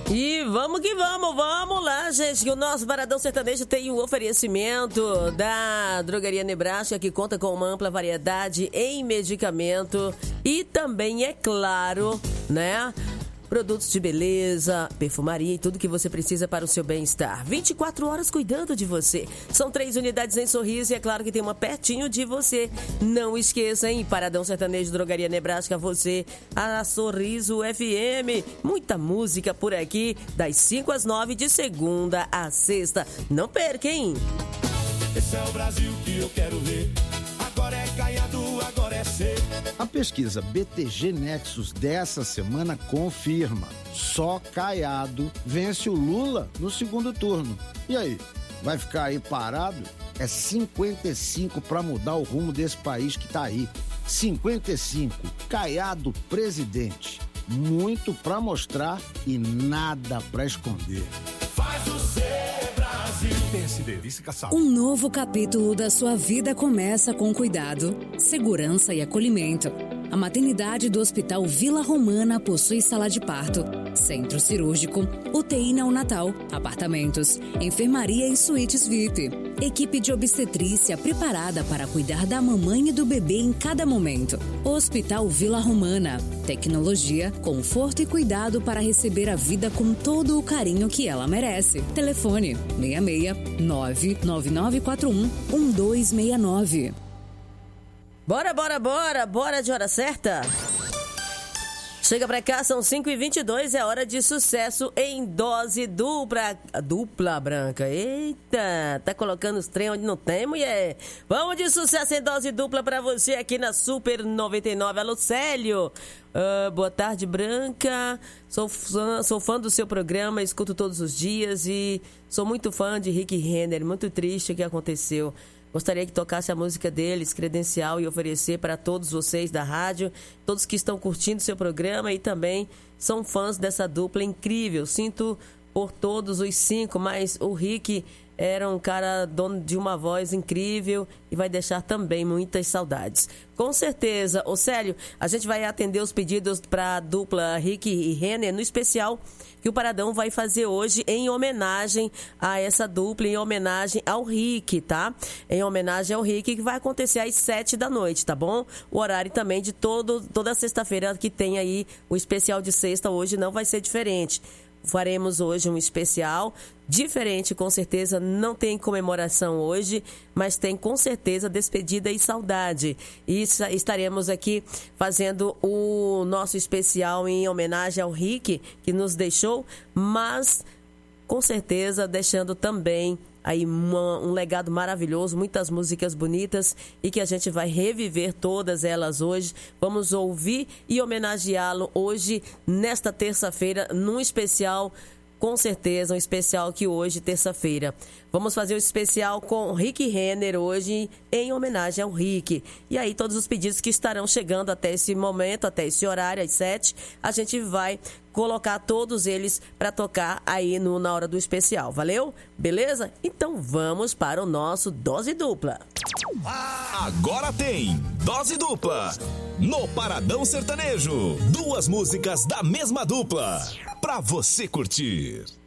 E vamos que vamos lá, gente, que o nosso Paradão Sertanejo tem o oferecimento da Drogaria Nebraska, que conta com uma ampla variedade em medicamento e também, é claro, né, produtos de beleza, perfumaria e tudo que você precisa para o seu bem-estar. 24 horas cuidando de você. São 3 unidades em Sorriso e é claro que tem uma pertinho de você. Não esqueça, hein? Paradão Sertanejo Drogaria Nebraska, você, a Sorriso FM. Muita música por aqui, das 5 às 9, de segunda a sexta. Não perca, hein? Esse é o Brasil que eu quero ver. Agora é Caiado, agora é ser. A pesquisa BTG Nexus dessa semana confirma: só Caiado vence o Lula no segundo turno. E aí, vai ficar aí parado? É 55 para mudar o rumo desse país que tá aí. 55, Caiado presidente. Muito para mostrar e nada para esconder. Faz o ser Brasil. Um novo capítulo da sua vida começa com cuidado, segurança e acolhimento. A maternidade do Hospital Vila Romana possui sala de parto, centro cirúrgico, UTI neonatal, apartamentos, enfermaria e suítes VIP. Equipe de obstetrícia preparada para cuidar da mamãe e do bebê em cada momento. Hospital Vila Romana. Tecnologia, conforto e cuidado para receber a vida com todo o carinho que ela merece. Telefone 66 99941 1269. Bora de hora certa? Chega pra cá, são 5h22, é hora de sucesso em dose dupla. Dupla branca. Eita, tá colocando os trem onde não tem, mulher. Vamos de sucesso em dose dupla pra você aqui na Super 99. Alô, Célio. Boa tarde, Branca. Sou fã do seu programa, escuto todos os dias e sou muito fã de Rick Renner. Muito triste o que aconteceu. Gostaria que tocasse a música deles, Credencial, e oferecer para todos vocês da rádio, todos que estão curtindo seu programa e também são fãs dessa dupla incrível. Sinto por todos os 5, mas o Rick era um cara dono de uma voz incrível e vai deixar também muitas saudades. Com certeza, ô Célio, a gente vai atender os pedidos para a dupla Rick e Renner, no especial que o Paradão vai fazer hoje em homenagem a essa dupla, em homenagem ao Rick, tá? Em homenagem ao Rick, que vai acontecer às 7 da noite, tá bom? O horário também de toda sexta-feira que tem aí o especial de sexta, hoje não vai ser diferente. Faremos hoje um especial diferente, com certeza. Não tem comemoração hoje, mas tem com certeza despedida e saudade. E estaremos aqui fazendo o nosso especial em homenagem ao Rick, que nos deixou, mas com certeza deixando também aí um legado maravilhoso, muitas músicas bonitas e que a gente vai reviver todas elas hoje. Vamos ouvir e homenageá-lo hoje, nesta terça-feira, num especial, com certeza, um especial que hoje, terça-feira. Vamos fazer o especial com Rick Renner hoje, em homenagem ao Rick. E aí, todos os pedidos que estarão chegando até esse momento, até esse horário, às 7, a gente vai colocar todos eles para tocar aí na hora do especial. Valeu? Beleza? Então vamos para o nosso Dose Dupla. Agora tem Dose Dupla no Paradão Sertanejo. 2 músicas da mesma dupla pra você curtir.